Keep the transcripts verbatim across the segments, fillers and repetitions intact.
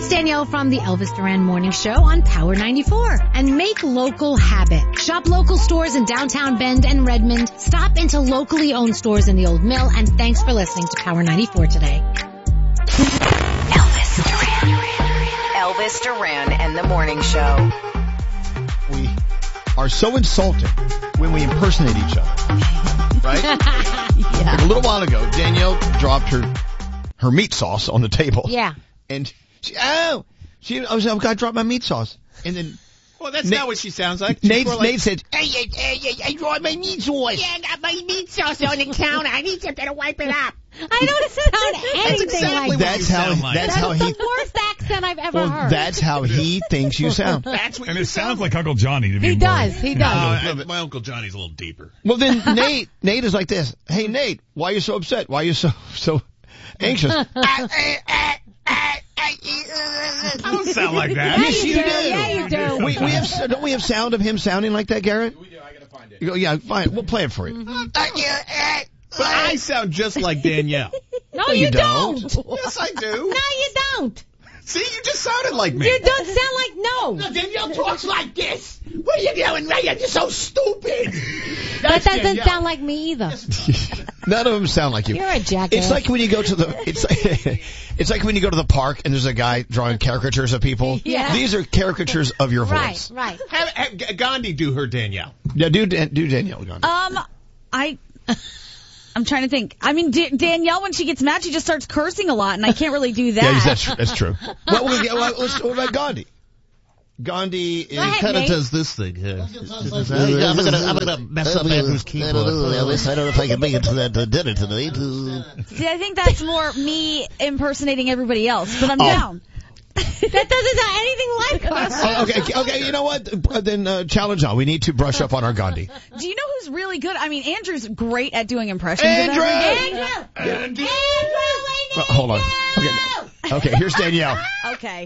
Danielle from the Elvis Duran Morning Show on Power ninety-four. And make local habit. Shop local stores in downtown Bend and Redmond. Stop into locally owned stores in the Old Mill. And thanks for listening to Power ninety-four today. Elvis Duran. Elvis Duran and the Morning Show. We are so insulted when we impersonate each other. Right? Yeah. Like a little while ago, Danielle dropped her her meat sauce on the table. Yeah. And she, oh, she, I was, I got to drop my meat sauce. And then, well, that's Nate, not what she sounds like. She's Nate, like, Nate said, hey, hey, hey, hey, I dropped my meat sauce. Yeah, I got my meat sauce on the counter. I need something to wipe it up. I don't sound anything exactly like what that. That's how, sound like. that's That's how he, the worst accent I've ever well, heard. that's how he thinks you sound. That's what And you it sounds like Uncle Johnny to me. He more. does. He No, does. I- my Uncle Johnny's a little deeper. Well, then Nate, Nate is like this. Hey, Nate, why are you so upset? Why are you so, so anxious? I don't sound like that. Yeah, Yes, you you do. do. Yeah, you do. we, we have, don't we have sound of him sounding like that, Garrett? We do. I gotta find it. You go, yeah, fine. We'll play it for you. But I sound just like Danielle. No, you you don't. don't. Yes, I do. No, you don't. See, you just sounded like me. You don't sound like no. Danielle talks like this. What are you doing, Ray? You're so stupid. That doesn't sound like me either. None of them sound like you. You're a jackass. It's like when you go to the it's like, it's like when you go to the park and there's a guy drawing caricatures of people. Yeah. These are caricatures of your Right, voice. right. Have, have Gandhi do her Danielle. Yeah, do Dan- do Danielle. Gandhi. Um, I, I'm trying to think. I mean, D- Danielle, when she gets mad, she just starts cursing a lot, and I can't really do that. Yeah, that's that's true. Well, we'll get, well, let's, what about Gandhi? Gandhi is ahead, kind of Nate. does this thing. Yeah. I'm gonna, I'm gonna mess up Andrew's keyboard. I don't know, Elvis. I don't know if I can make it to that uh, dinner tonight. Uh, See, I think that's more me impersonating everybody else, but I'm Oh. down. That doesn't sound anything like us. Oh, okay, okay. You know what? Uh, Then uh, challenge on. We need to brush up on our Gandhi. Do you know who's really good? I mean, Andrew's great at doing impressions. Andrew! Of Andrew! Andrew! Andrew! Well, hold on. Okay, okay. Here's Danielle. Okay.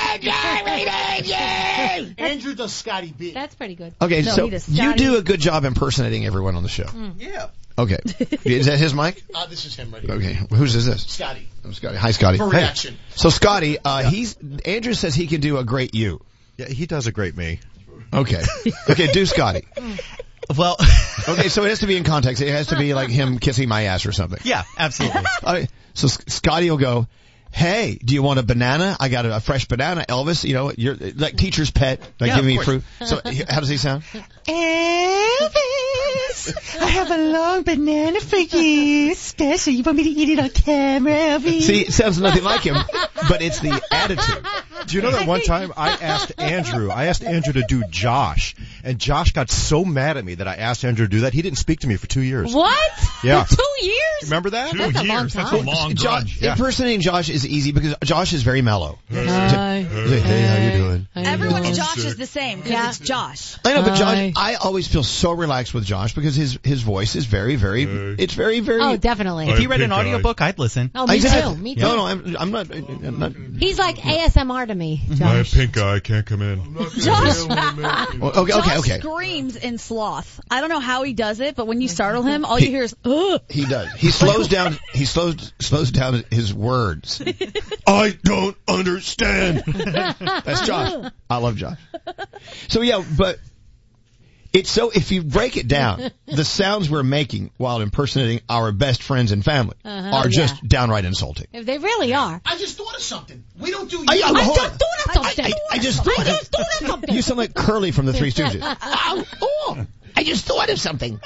Andrew does Scotty B. That's pretty good. Okay, No, so he does you Scotty. do a good job impersonating everyone on the show. Yeah. Okay. Is that his mic? Uh, this is him right here. Okay. Whose is this? Scotty. Oh, Scotty. Hi, Scotty. For Hey. reaction. So, Scotty, uh, he's Andrew says he can do a great you. Yeah, he does a great me. Okay. Okay, do Scotty. Well, Okay, so it has to be in context. It has to be like him kissing my ass or something. yeah, absolutely. All right, so S- Scotty will go, hey, do you want a banana? I got a, a fresh banana. Elvis, you know, you're like teacher's pet, like Yeah, giving me of fruit. So he- how does he sound? Elvis, I have a long banana for you. Special. You want me to eat it on camera, Elvis? See, it sounds nothing like him, but it's the attitude. Do you know that one time I asked Andrew, I asked Andrew to do Josh, and Josh got so mad at me that I asked Andrew to do that. He didn't speak to me for two years. What? Yeah. For two years? Remember that? That's a long That's time. a long Jo- grudge. Yeah. Impersonating Josh is easy because Josh is very mellow. Hi. Hey, hey, how you doing? Everyone's Josh is the same because Yeah. it's Josh. I know, but Josh, Hi. I always feel so relaxed with Josh because his his voice is very, very, it's very, very. Oh, definitely. If he read an audiobook, I'd listen. Oh, me Exactly. too. Me too. No, no, I'm, I'm not. I'm not. He's like A S M R to me, I have Josh. pink eye, can't come in. Josh, Well, okay, okay, Josh okay. screams in sloth. I don't know how he does it, but when you startle him, all you hear is, ugh. He does. He slows down. He slows slows down his words. I don't understand. That's Josh. I love Josh. So yeah, but it's so if you break it down, the sounds we're making while impersonating our best friends and family Uh-huh, are just yeah. downright insulting. If they really are. I just thought of something. We don't do. I, I, I hold just on. thought of something. I, I, I just I thought just of, thought of something. you sound like Curly from the Three Stooges. Oh, oh, I just thought of something.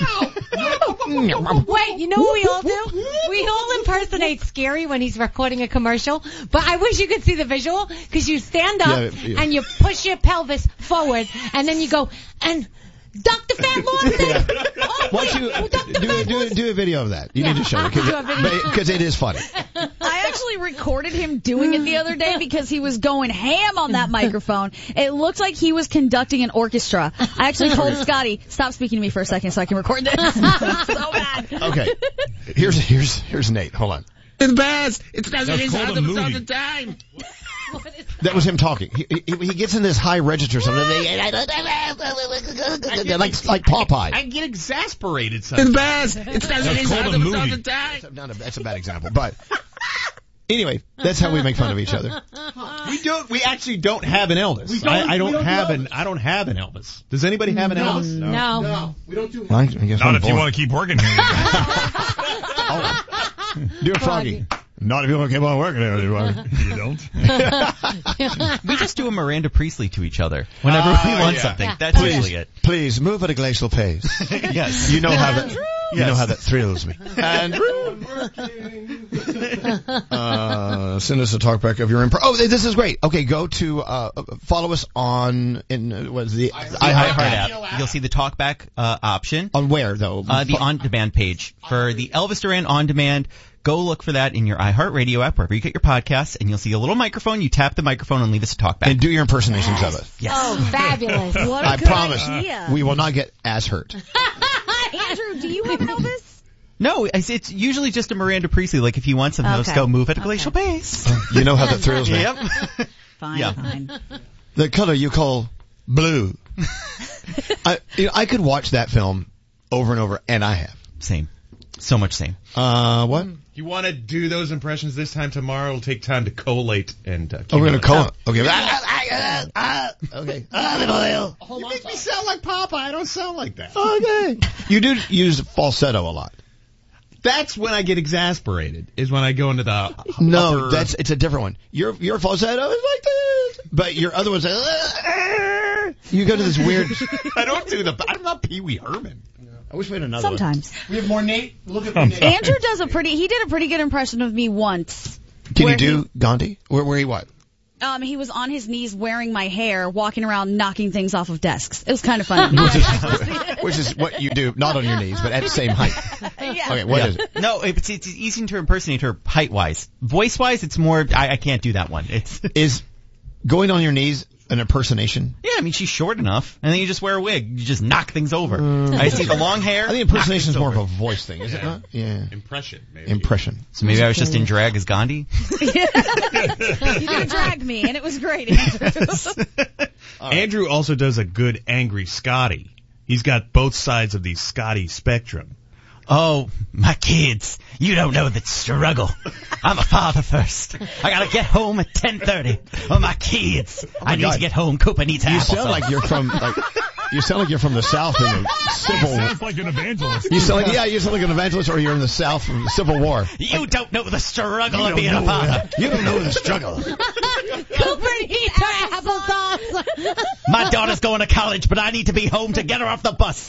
Wait, you know what we all do? We all impersonate Scary when he's recording a commercial, but I wish you could see the visual, because you stand up Yeah, yeah. and you push your pelvis forward, and then you go, and Doctor Fat Lawson! Oh, Why wait, don't you oh, Doctor do, Fat do, Lawson. do a video of that? You Yeah, need to show I'll it do a video. because it is funny. I actually recorded him doing it the other day because he was going ham on that microphone. It looked like he was conducting an orchestra. I actually told Scotty, stop speaking to me for a second so I can record this. So bad. Okay, here's here's here's Nate. Hold on. It's best. It's That's called a movie. the time. That was him talking. He, he, he gets in this high register something like like Popeye. I get exasperated sometimes. It's best. It's That's called a movie. time. Not a, that's a bad example, but Anyway, that's how we make fun of each other. We don't. We actually don't have an Elvis. We don't- I, I don't, we don't have do an. I don't have an Elvis. Does anybody have an No. Elvis? No. No, we don't do. Well, I guess Not I'm if you bored. want to keep working here. Do a Froggy. Not if you want to keep on working here. You don't? We just do a Miranda Priestley to each other whenever Oh, we want yeah. something. Yeah. That's Please, usually it. please move at a glacial pace. Yes. You know how that. You Yes. know how that thrills me. Andrew. Uh, send us a talkback of your improv. Oh, this is great. Okay, go to uh, follow us on in uh, what is the The iHeart iHeart app. app. You'll see the talkback uh, option. On where though? Uh, the on-demand page for the Elvis Duran on-demand. Go look for that in your iHeartRadio app, wherever you get your podcasts, and you'll see a little microphone. You tap the microphone and leave us a talkback. And do your impersonations of us. Yes. Oh, fabulous. What a I good promise idea. we will not get as hurt. Andrew, do you have an Elvis? No, it's, it's usually just a Miranda Priestley. Like if you want something, Okay. let's go move at a Okay. glacial pace. You know how that thrills me. Yep. Fine, Yeah. fine. The color you call blue. I you know, I could watch that film over and over, and I have. Same. So much same. Uh, what? You want to do those impressions this time tomorrow? It'll take time to collate and. Uh, Oh, we're gonna accumulate. call it. Okay. Ah, ah, ah, ah, okay. Ah, little oil. You make me sound like Papa. I don't sound like that. Okay. You do use falsetto a lot. That's when I get exasperated. Is when I go into the. No, upper- that's it's a different one. Your your falsetto is like this, but your other one's like. "Ah." You go to this weird. I don't do the. I'm not Pee Wee Herman. I wish we had another one. Sometimes. We have more Nate. Look at I'm Nate. sorry. Andrew does a pretty, he did a pretty good impression of me once. Can Where you do Gandhi? Where where he what? Um, he was on his knees wearing my hair, walking around knocking things off of desks. It was kind of funny. Which is what you do, not on your knees, but at the same height. Yeah. Okay, what Yeah. is it? No, it's, it's easy to impersonate her height-wise. Voice-wise, it's more, I, I can't do that one. It's Is going on your knees an impersonation? Yeah, I mean, she's short enough, and then you just wear a wig. You just knock things over. I see the long hair. I think impersonation is more of a voice thing, is it Yeah. not? Yeah. Impression, maybe. Impression. So maybe I was just in drag as Gandhi. You did drag me, and it was great, Andrew. Andrew also does a good angry Scotty. He's got both sides of the Scotty spectrum. Oh, my kids, you don't know the struggle. I'm a father first. I gotta get home at ten thirty. Oh, my kids. I need God. to get home. Cooper needs You applesauce. sound like you're from like you sound like you're from the South in the Civil War. Sounds like an evangelist. You sound like yeah, you sound like an evangelist, or you're in the South in the Civil War. You don't know the struggle You of being don't a know father. that. You don't know the struggle. Cooper needs her applesauce. My daughter's going to college, but I need to be home to get her off the bus.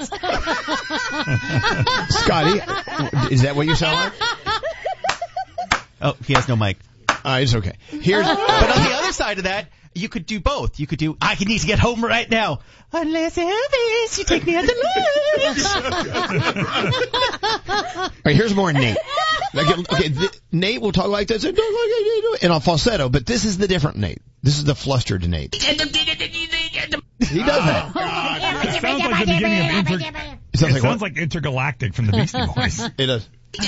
Scotty, is that what you sound like? Oh, he has no mic. Uh, it's okay. Here's But on the other side of that, you could do both. You could do, I need to get home right now. Unless Elvis, you take me out to lunch. all right, here's more Nate. Like, okay, th- Nate will talk like this and, and on falsetto, but this is the different Nate. This is the flustered Nate. He does that. It sounds like the beginning of Inter. It sounds It like sounds what? like Intergalactic from the Beastie Boys. It does.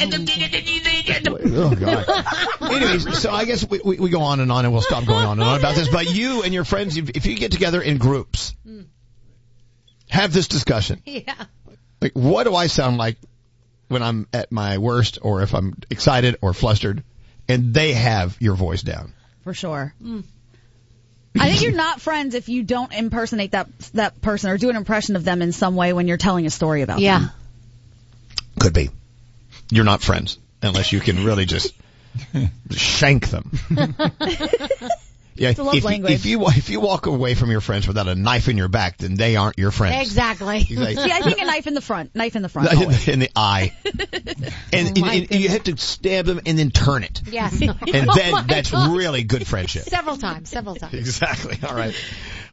Oh God. Anyways, so I guess we, we, we go on and on, and we'll stop going on and on about this. But you and your friends, if, if you get together in groups, have this discussion. Yeah. Like, what do I sound like when I'm at my worst, or if I'm excited or flustered? And they have your voice down. For sure. I think you're not friends if you don't impersonate that that person or do an impression of them in some way when you're telling a story about Yeah. them. Could be. You're not friends unless you can really just shank them. Yeah, It's a love if, language. if you if you walk away from your friends without a knife in your back, then they aren't your friends. Exactly. Exactly. See, I think a knife in the front. Knife in the front. always. in the eye, and, Oh, my and, and you have to stab them and then turn it, Yes. and Oh, then my that's God. really good friendship. Several times. Several times. Exactly. All right.